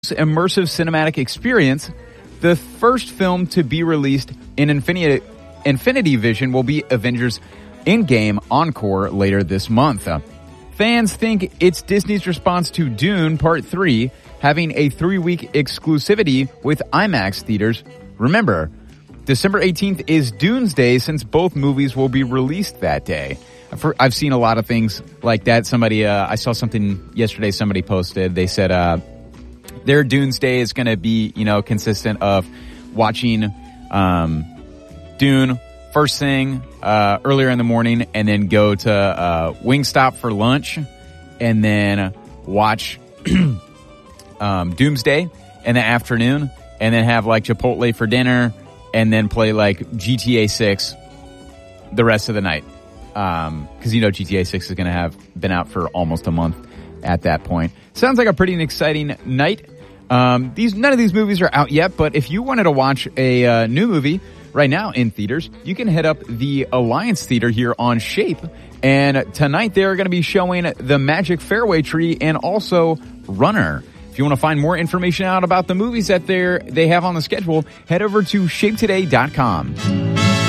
immersive cinematic experience. The first film to be released in Infinity Vision will be Avengers Endgame Encore later this month. Fans think it's Disney's response to Dune Part 3 having a 3-week exclusivity with IMAX theaters. Remember, December 18th is Dune's Day since both movies will be released that day. I've seen a lot of things like that. I saw something yesterday somebody posted. They said their Dune's Day is going to be, consistent of watching Dune first thing earlier in the morning and then go to Wingstop for lunch and then watch Doomsday in the afternoon and then have like Chipotle for dinner and then play like GTA 6 the rest of the night. Because GTA 6 is going to have been out for almost a month at that point. Sounds like a pretty exciting night. None of these movies are out yet, but if you wanted to watch a new movie right now in theaters, you can head up the Alliance Theater here on Shape. And tonight they're going to be showing The Magic Fairway Tree and also Runner. If you want to find more information out about the movies that they have on the schedule, head over to shapetoday.com.